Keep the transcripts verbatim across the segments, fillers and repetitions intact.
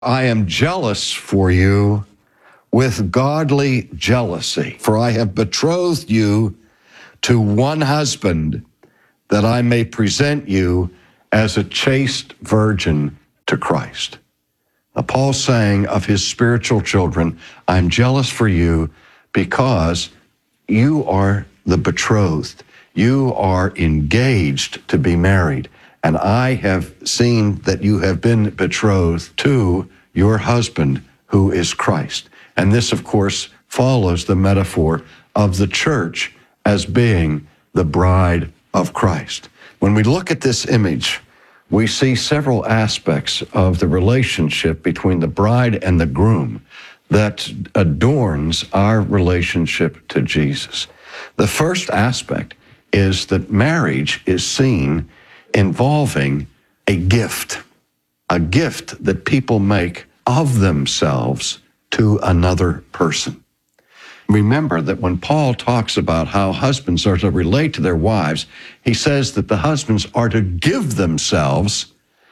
I am jealous for you with godly jealousy, for I have betrothed you to one husband, that I may present you as a chaste virgin to Christ. Now, Paul's saying of his spiritual children, I'm jealous for you because you are the betrothed. You are engaged to be married. And I have seen that you have been betrothed to your husband, who is Christ. And this, of course, follows the metaphor of the church as being the bride of Christ. When we look at this image, we see several aspects of the relationship between the bride and the groom that adorns our relationship to Jesus. The first aspect is that marriage is seen involving a gift, a gift that people make of themselves to another person. Remember that when Paul talks about how husbands are to relate to their wives, he says that the husbands are to give themselves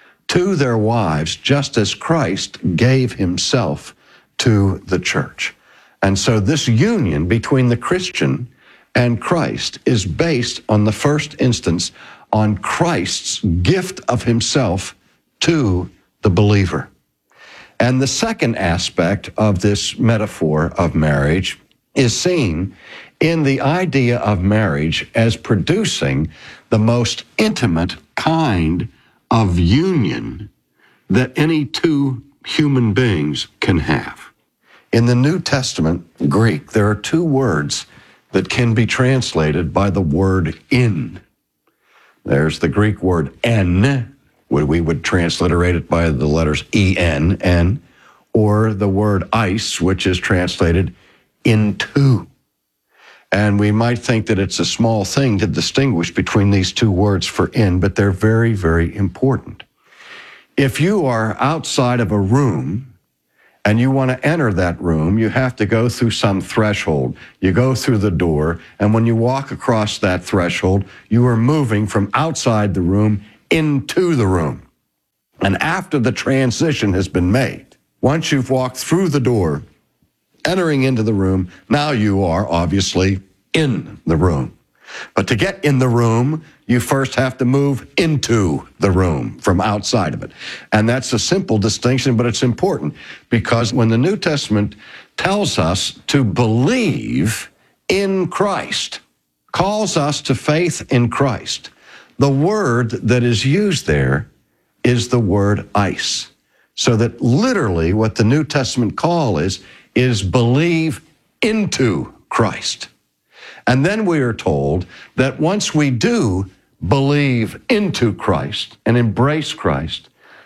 to their wives just as Christ gave himself to the church. And so this union between the Christian and Christ is based on the first instance on Christ's gift of himself to the believer. And the second aspect of this metaphor of marriage is seen in the idea of marriage as producing the most intimate kind of union that any two human beings can have. In the New Testament Greek, there are two words that can be translated by the word in. There's the Greek word en, where we would transliterate it by the letters E N, N, or the word eis, which is translated into. And we might think that it's a small thing to distinguish between these two words for in, but they're very, very important. If you are outside of a room and you want to enter that room, you have to go through some threshold. You go through the door, and when you walk across that threshold, you are moving from outside the room into the room. And after the transition has been made, once you've walked through the door, entering into the room, now you are obviously in the room. But to get in the room, you first have to move into the room from outside of it. And that's a simple distinction, but it's important because when the New Testament tells us to believe in Christ, calls us to faith in Christ, the word that is used there is the word eis. So that literally what the New Testament call is, is believe into Christ. And then we are told that once we do believe into Christ and embrace Christ,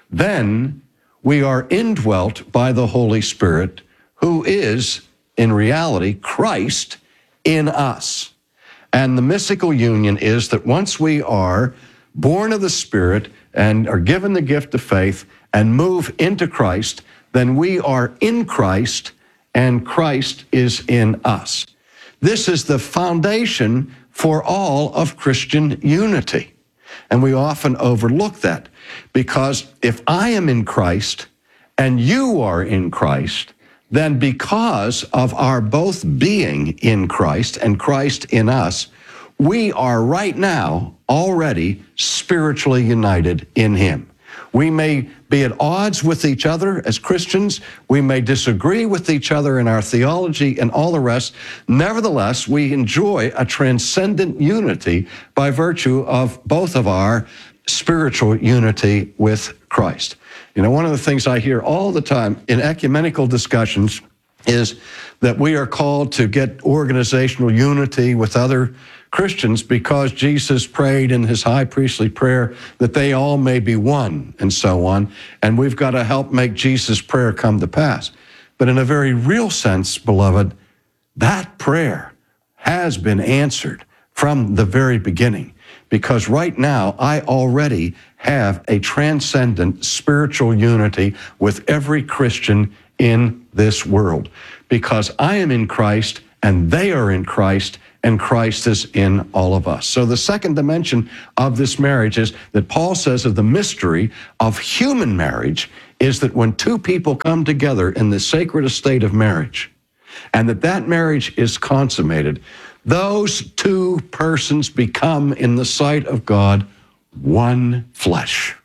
then we are indwelt by the Holy Spirit, who is, in reality, Christ in us. And the mystical union is that once we are born of the Spirit and are given the gift of faith and move into Christ, then we are in Christ and Christ is in us. This is the foundation for all of Christian unity. And we often overlook that because if I am in Christ and you are in Christ, then because of our both being in Christ and Christ in us, we are right now already spiritually united in him. We may be at odds with each other as Christians. We may disagree with each other in our theology and all the rest. Nevertheless, we enjoy a transcendent unity by virtue of both of our spiritual unity with Christ. You know, one of the things I hear all the time in ecumenical discussions is that we are called to get organizational unity with other Christians because Jesus prayed in his high priestly prayer that they all may be one and so on. And we've got to help make Jesus' prayer come to pass. But in a very real sense, beloved, that prayer has been answered from the very beginning. Because right now, I already have a transcendent spiritual unity with every Christian in this world. Because I am in Christ and they are in Christ, and Christ is in all of us. So the second dimension of this marriage is that Paul says of the mystery of human marriage is that when two people come together in the sacred estate of marriage, and that that marriage is consummated, those two persons become, in the sight of God, one flesh.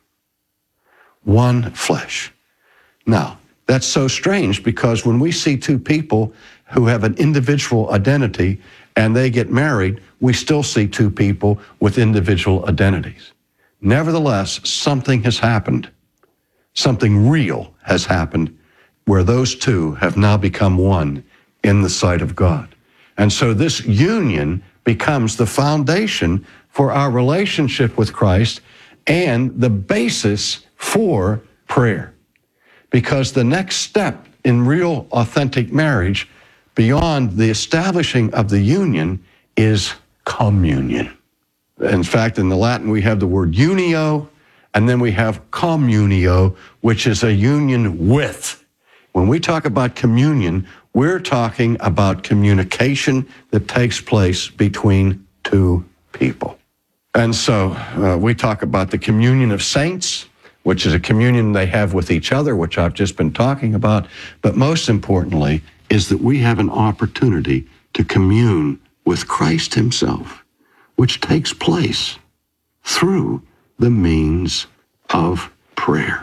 One flesh. Now, that's so strange because when we see two people who have an individual identity and they get married, we still see two people with individual identities. Nevertheless, something has happened. Something real has happened where those two have now become one in the sight of God. And so this union becomes the foundation for our relationship with Christ and the basis for prayer. Because the next step in real authentic marriage, beyond the establishing of the union, is communion. In fact, in the Latin, we have the word unio, and then we have communio, which is a union with. When we talk about communion, we're talking about communication that takes place between two people. And so uh, we talk about the communion of saints, which is a communion they have with each other, which I've just been talking about. But most importantly is that we have an opportunity to commune with Christ himself, which takes place through the means of prayer.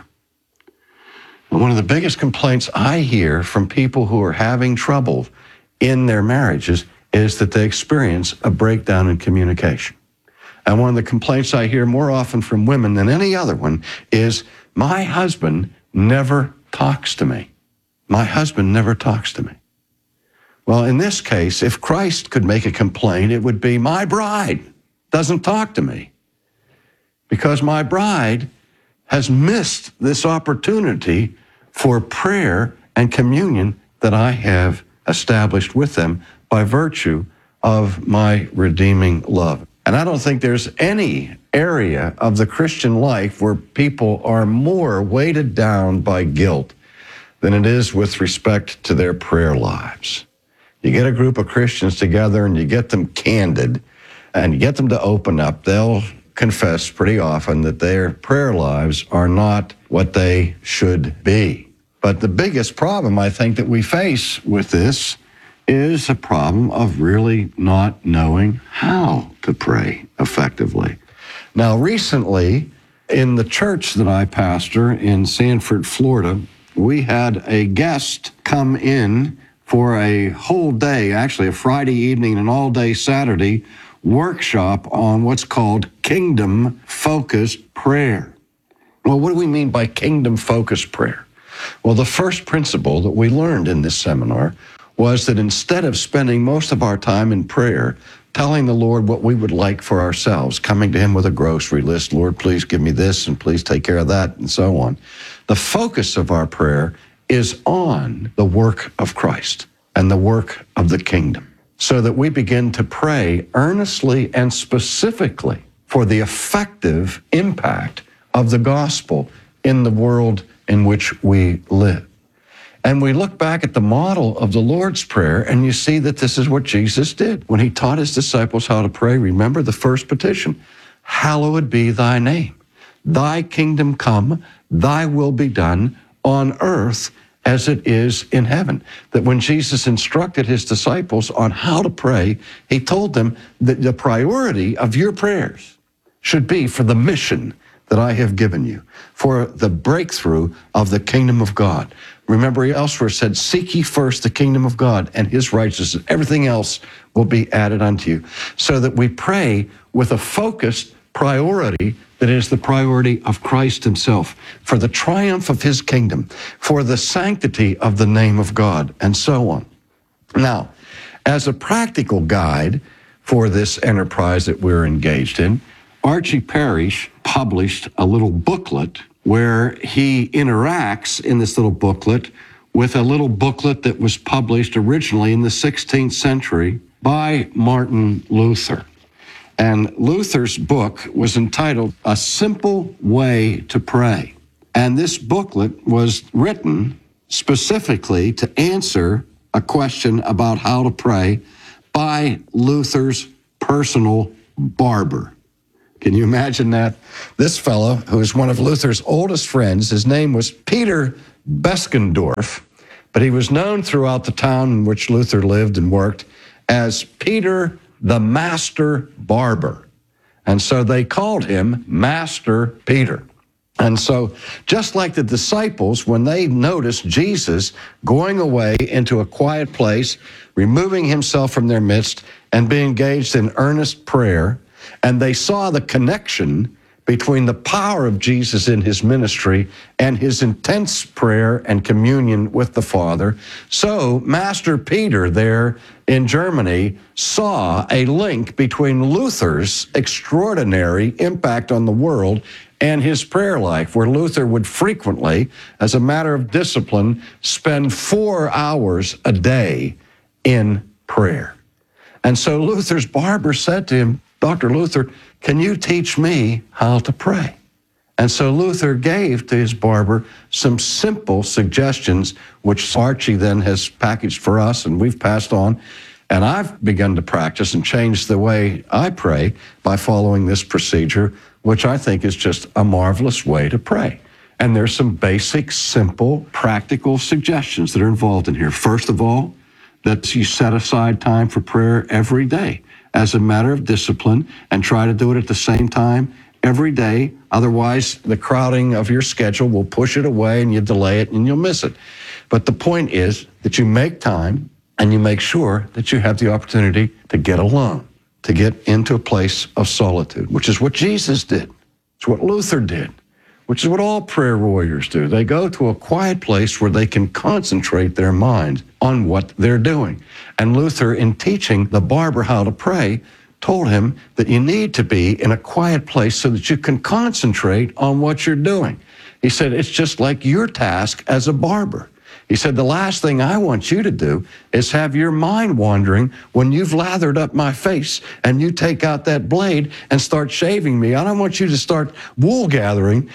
And one of the biggest complaints I hear from people who are having trouble in their marriages is that they experience a breakdown in communication. And one of the complaints I hear more often from women than any other one is, my husband never talks to me. My husband never talks to me. Well, in this case, if Christ could make a complaint, it would be, my bride doesn't talk to me. Because my bride has missed this opportunity for prayer and communion that I have established with them by virtue of my redeeming love. And I don't think there's any area of the Christian life where people are more weighted down by guilt than it is with respect to their prayer lives. You get a group of Christians together and you get them candid and you get them to open up, they'll confess pretty often that their prayer lives are not what they should be. But the biggest problem I think that we face with this is a problem of really not knowing how to pray effectively. Now, recently, in the church that I pastor in Sanford, Florida, we had a guest come in for a whole day, actually a Friday evening and an all-day Saturday workshop on what's called kingdom-focused prayer. Well, what do we mean by kingdom-focused prayer? Well, the first principle that we learned in this seminar was that instead of spending most of our time in prayer, telling the Lord what we would like for ourselves, coming to him with a grocery list, Lord, please give me this and please take care of that, and so on, the focus of our prayer is on the work of Christ and the work of the kingdom, so that we begin to pray earnestly and specifically for the effective impact of the gospel in the world in which we live. And we look back at the model of the Lord's Prayer, and you see that this is what Jesus did. When he taught his disciples how to pray, remember the first petition, hallowed be thy name. Thy kingdom come, thy will be done on earth as it is in heaven. That when Jesus instructed his disciples on how to pray, he told them that the priority of your prayers should be for the mission that I have given you, for the breakthrough of the kingdom of God. Remember, he elsewhere said, seek ye first the kingdom of God and his righteousness. Everything else will be added unto you. So that we pray with a focused priority that is the priority of Christ himself, for the triumph of his kingdom, for the sanctity of the name of God, and so on. Now, as a practical guide for this enterprise that we're engaged in, Archie Parrish published a little booklet where he interacts in this little booklet with a little booklet that was published originally in the sixteenth century by Martin Luther. And Luther's book was entitled A Simple Way to Pray. And this booklet was written specifically to answer a question about how to pray by Luther's personal barber. Can you imagine that? This fellow, who is one of Luther's oldest friends, his name was Peter Beskendorf, but he was known throughout the town in which Luther lived and worked as Peter the Master Barber. And so they called him Master Peter. And so just like the disciples, when they noticed Jesus going away into a quiet place, removing himself from their midst and being engaged in earnest prayer, and they saw the connection between the power of Jesus in his ministry and his intense prayer and communion with the Father, so Master Peter there in Germany saw a link between Luther's extraordinary impact on the world and his prayer life, where Luther would frequently, as a matter of discipline, spend four hours a day in prayer. And so Luther's barber said to him, Doctor Luther, can you teach me how to pray? And so Luther gave to his barber some simple suggestions, which Archie then has packaged for us and we've passed on. And I've begun to practice and change the way I pray by following this procedure, which I think is just a marvelous way to pray. And there's some basic, simple, practical suggestions that are involved in here. First of all, that you set aside time for prayer every day as a matter of discipline and try to do it at the same time every day. Otherwise, the crowding of your schedule will push it away and you delay it and you'll miss it. But the point is that you make time and you make sure that you have the opportunity to get alone, to get into a place of solitude, which is what Jesus did. It's what Luther did, which is what all prayer warriors do. They go to a quiet place where they can concentrate their mind on what they're doing. And Luther, in teaching the barber how to pray, told him that you need to be in a quiet place so that you can concentrate on what you're doing. He said, it's just like your task as a barber. He said, the last thing I want you to do is have your mind wandering when you've lathered up my face and you take out that blade and start shaving me. I don't want you to start wool gathering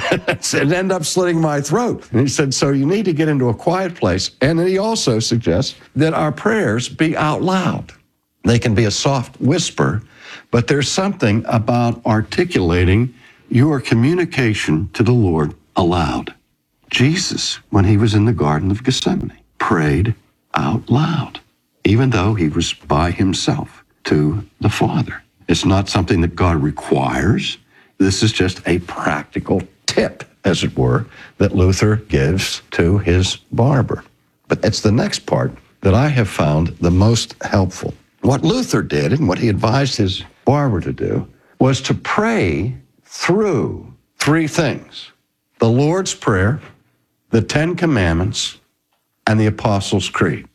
and end up slitting my throat. And he said, so you need to get into a quiet place. And then he also suggests that our prayers be out loud. They can be a soft whisper, but there's something about articulating your communication to the Lord aloud. Jesus, when he was in the Garden of Gethsemane, prayed out loud, even though he was by himself to the Father. It's not something that God requires. This is just a practical tip, as it were, that Luther gives to his barber. But it's the next part that I have found the most helpful. What Luther did and what he advised his barber to do was to pray through three things: the Lord's Prayer, the Ten Commandments, and the Apostles' Creed.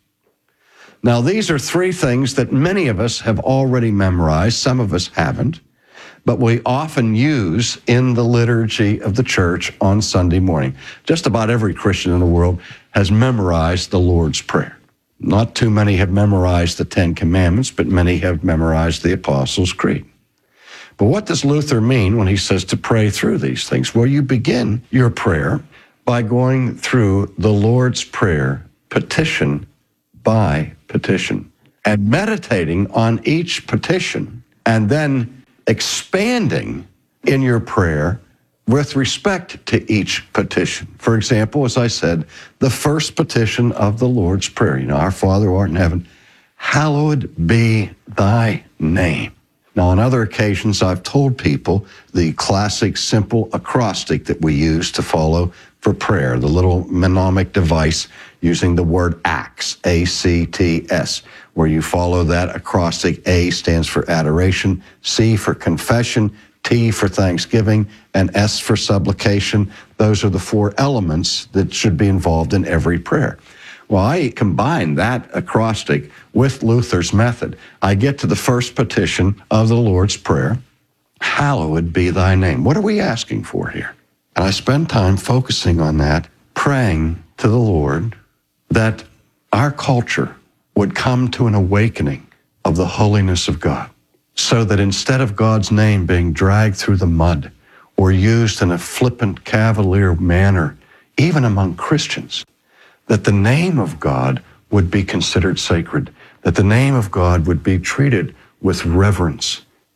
Now, these are three things that many of us have already memorized. Some of us haven't, but we often use in the liturgy of the church on Sunday morning. Just about every Christian in the world has memorized the Lord's Prayer. Not too many have memorized the Ten Commandments, but many have memorized the Apostles' Creed. But what does Luther mean when he says to pray through these things? Well, you begin your prayer by going through the Lord's Prayer, petition by petition, and meditating on each petition, and then expanding in your prayer with respect to each petition. For example, as I said, the first petition of the Lord's Prayer, you know, our Father who art in heaven, hallowed be thy name. Now, on other occasions, I've told people the classic simple acrostic that we use to follow for prayer, the little mnemonic device using the word acts, A C T S, where you follow that acrostic. A stands for adoration, C for confession, T for thanksgiving, and S for supplication. Those are the four elements that should be involved in every prayer. Well, I combine that acrostic with Luther's method. I get to the first petition of the Lord's Prayer, hallowed be thy name. What are we asking for here? And I spend time focusing on that, praying to the Lord that our culture would come to an awakening of the holiness of God, so that instead of God's name being dragged through the mud or used in a flippant, cavalier manner, even among Christians, that the name of God would be considered sacred, that the name of God would be treated with reverence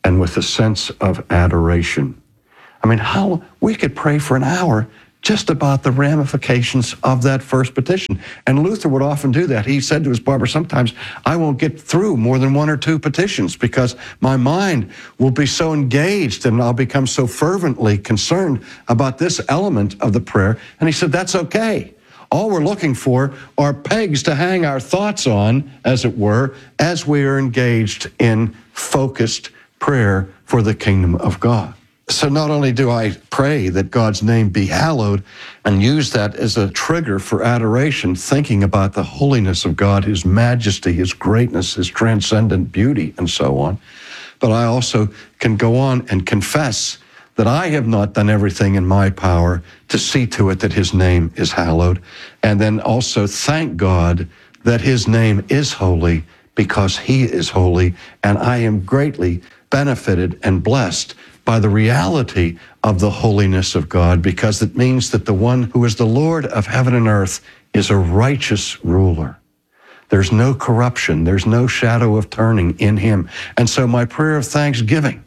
and with a sense of adoration. I mean, how we could pray for an hour just about the ramifications of that first petition. And Luther would often do that. He said to his barber, sometimes I won't get through more than one or two petitions because my mind will be so engaged and I'll become so fervently concerned about this element of the prayer. And he said, that's okay. All we're looking for are pegs to hang our thoughts on, as it were, as we are engaged in focused prayer for the kingdom of God. So not only do I pray that God's name be hallowed and use that as a trigger for adoration, thinking about the holiness of God, his majesty, his greatness, his transcendent beauty, and so on, but I also can go on and confess that I have not done everything in my power to see to it that his name is hallowed, and then also thank God that his name is holy because he is holy, and I am greatly benefited and blessed by the reality of the holiness of God, because it means that the one who is the Lord of heaven and earth is a righteous ruler. There's no corruption. There's no shadow of turning in him. And so my prayer of thanksgiving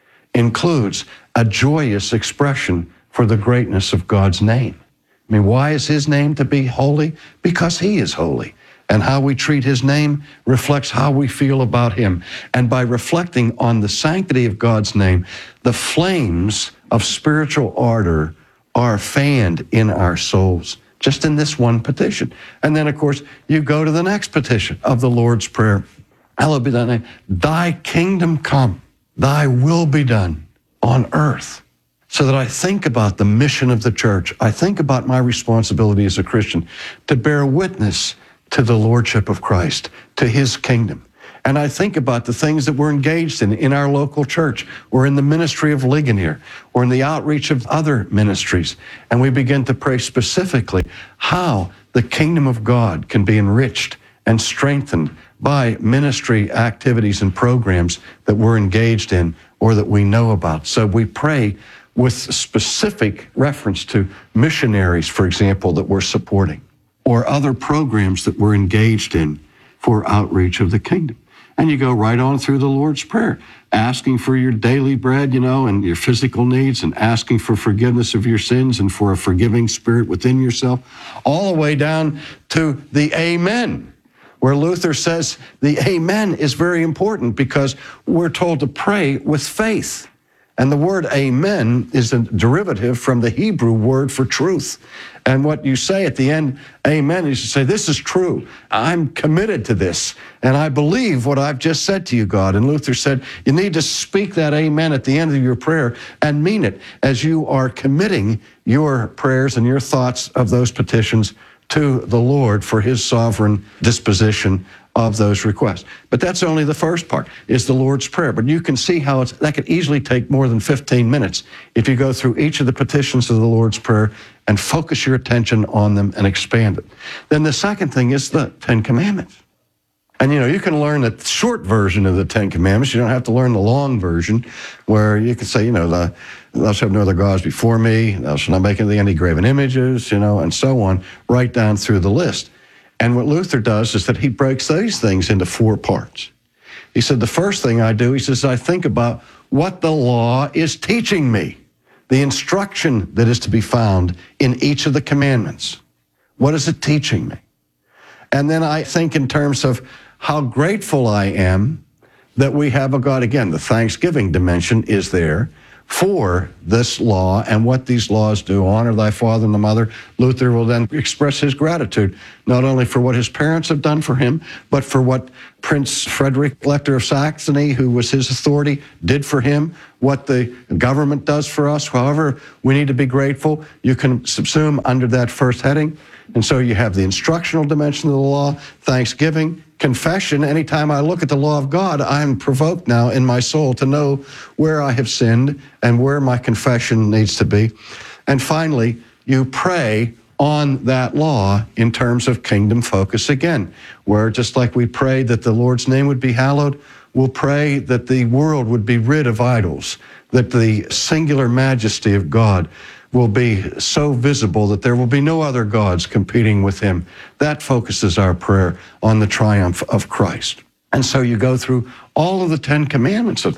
includes a joyous expression for the greatness of God's name. I mean, why is his name to be holy? Because he is holy. And how we treat his name reflects how we feel about him. And by reflecting on the sanctity of God's name, the flames of spiritual ardor are fanned in our souls, just in this one petition. And then, of course, you go to the next petition of the Lord's Prayer. Hallowed be thy name. Thy kingdom come, thy will be done on earth. So that I think about the mission of the church. I think about my responsibility as a Christian to bear witness to the lordship of Christ, to his kingdom. And I think about the things that we're engaged in, in our local church, or in the ministry of Ligonier, or in the outreach of other ministries. And we begin to pray specifically how the kingdom of God can be enriched and strengthened by ministry activities and programs that we're engaged in or that we know about. So we pray with specific reference to missionaries, for example, that we're supporting, or other programs that we're engaged in for outreach of the kingdom. And you go right on through the Lord's Prayer, asking for your daily bread, you know, and your physical needs, and asking for forgiveness of your sins and for a forgiving spirit within yourself, all the way down to the Amen, where Luther says the Amen is very important because we're told to pray with faith. And the word amen is a derivative from the Hebrew word for truth. And what you say at the end, amen, is you say, this is true. I'm committed to this. And I believe what I've just said to you, God. And Luther said, you need to speak that amen at the end of your prayer and mean it as you are committing your prayers and your thoughts of those petitions to the Lord for his sovereign disposition of those requests. But that's only the first part, is the Lord's Prayer. But you can see how it's, that could easily take more than fifteen minutes if you go through each of the petitions of the Lord's Prayer and focus your attention on them and expand it. Then the second thing is the Ten Commandments. And, you know, you can learn the short version of the Ten Commandments. You don't have to learn the long version where you can say, you know, the, thou shalt have no other gods before me, thou shalt not make any graven images, you know, and so on, right down through the list. And what Luther does is that he breaks these things into four parts. He said, the first thing I do, he says, I think about what the law is teaching me, the instruction that is to be found in each of the commandments. What is it teaching me? And then I think in terms of how grateful I am that we have a God. Again, the thanksgiving dimension is there for this law and what these laws do. Honor thy father and the mother. Luther will then express his gratitude, not only for what his parents have done for him, but for what Prince Frederick, Elector of Saxony, who was his authority, did for him, what the government does for us. However, we need to be grateful. You can subsume under that first heading. And so you have the instructional dimension of the law, thanksgiving, confession. Anytime I look at the law of God, I'm provoked now in my soul to know where I have sinned and where my confession needs to be. And finally, you pray on that law in terms of kingdom focus again, where just like we pray that the Lord's name would be hallowed, we'll pray that the world would be rid of idols, that the singular majesty of God will be so visible that there will be no other gods competing with him. That focuses our prayer on the triumph of Christ. And so you go through all of the Ten Commandments of that.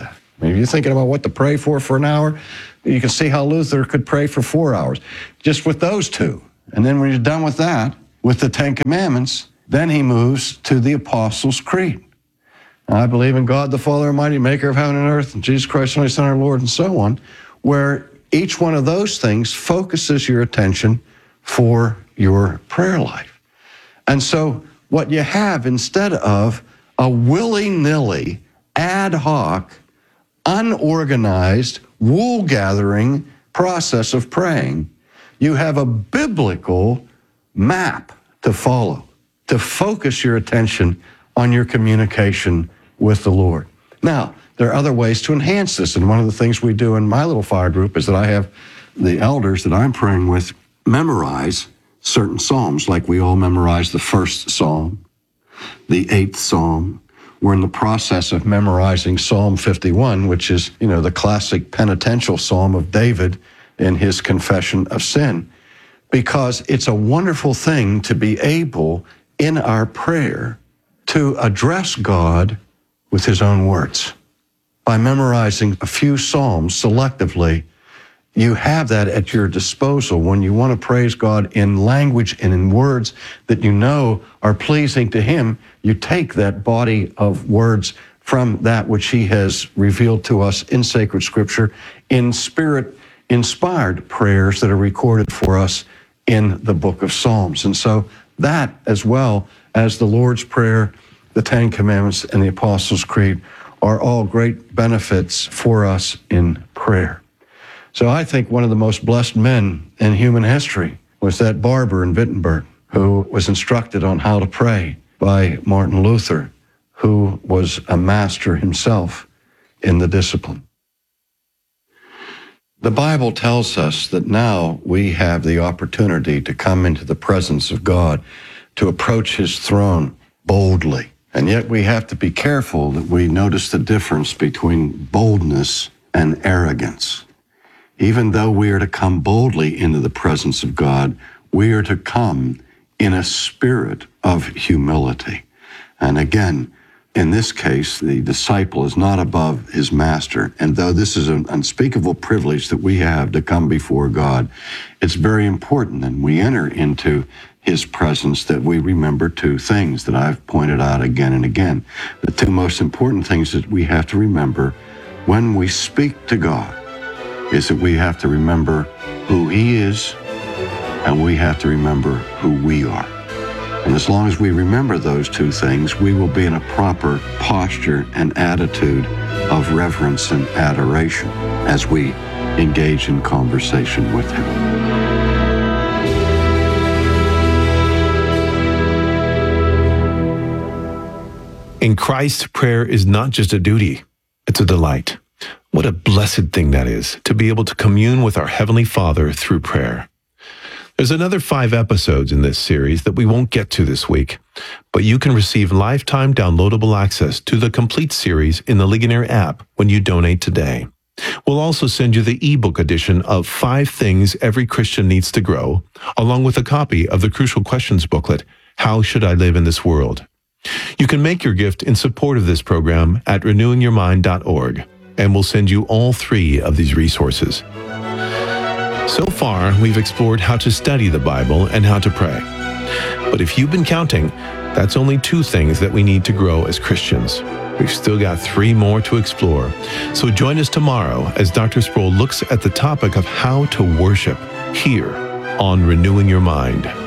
If you're thinking about what to pray for for an hour, you can see how Luther could pray for four hours, just with those two. And then when you're done with that, with the Ten Commandments, then he moves to the Apostles' Creed. I believe in God the Father Almighty, maker of heaven and earth, and Jesus Christ, only Son, our Lord, and so on, where each one of those things focuses your attention for your prayer life. And so what you have, instead of a willy-nilly, ad hoc, unorganized, wool-gathering process of praying, you have a biblical map to follow, to focus your attention on your communication with the Lord. Now, there are other ways to enhance this, and one of the things we do in my little fire group is that I have the elders that I'm praying with memorize certain psalms, like we all memorize the first psalm, the eighth psalm. We're in the process of memorizing Psalm fifty-one, which is, you know, the classic penitential psalm of David in his confession of sin, because it's a wonderful thing to be able, in our prayer, to address God with his own words. By memorizing a few psalms selectively, you have that at your disposal when you want to praise God in language and in words that you know are pleasing to him. You take that body of words from that which he has revealed to us in sacred scripture, in spirit-inspired prayers that are recorded for us in the book of Psalms. And so that, as well as the Lord's Prayer, the Ten Commandments, and the Apostles' Creed, are all great benefits for us in prayer. So I think one of the most blessed men in human history was that barber in Wittenberg who was instructed on how to pray by Martin Luther, who was a master himself in the discipline. The Bible tells us that now we have the opportunity to come into the presence of God, to approach his throne boldly. And yet we have to be careful that we notice the difference between boldness and arrogance. Even though we are to come boldly into the presence of God, we are to come in a spirit of humility. And again, in this case, the disciple is not above his master. And though this is an unspeakable privilege that we have to come before God, it's very important that we enter into his presence that we remember two things that I've pointed out again and again. The two most important things that we have to remember when we speak to God is that we have to remember who he is, and we have to remember who we are. And as long as we remember those two things, we will be in a proper posture and attitude of reverence and adoration as we engage in conversation with him. In Christ, prayer is not just a duty, it's a delight. What a blessed thing that is, to be able to commune with our Heavenly Father through prayer. There's another five episodes in this series that we won't get to this week, but you can receive lifetime downloadable access to the complete series in the Ligonier app when you donate today. We'll also send you the ebook edition of Five Things Every Christian Needs to Grow, along with a copy of the Crucial Questions booklet, How Should I Live in This World? You can make your gift in support of this program at renewing your mind dot org, and we'll send you all three of these resources. So far, we've explored how to study the Bible and how to pray. But if you've been counting, that's only two things that we need to grow as Christians. We've still got three more to explore. So join us tomorrow as Doctor Sproul looks at the topic of how to worship here on Renewing Your Mind.